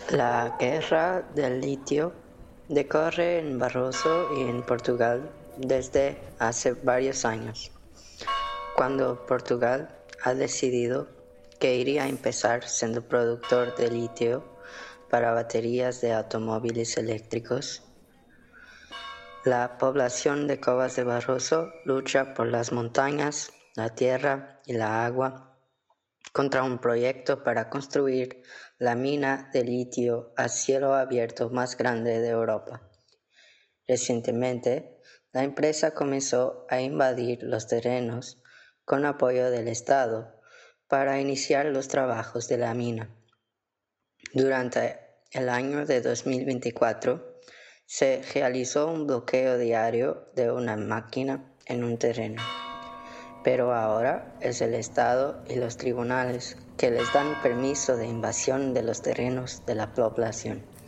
La guerra del litio decorre en Barroso y en Portugal desde hace varios años, cuando Portugal ha decidido que iría a empezar siendo productor de litio para baterías de automóviles eléctricos. La población de Covas de Barroso lucha por las montañas, la tierra y la agua contra un proyecto para construir la mina de litio a cielo abierto más grande de Europa. Recientemente, la empresa comenzó a invadir los terrenos con apoyo del Estado para iniciar los trabajos de la mina. Durante el año de 2024, se realizó un bloqueo diario de una máquina en un terreno. Pero ahora es el Estado y los tribunales que les dan permiso de invasión de los terrenos de la población.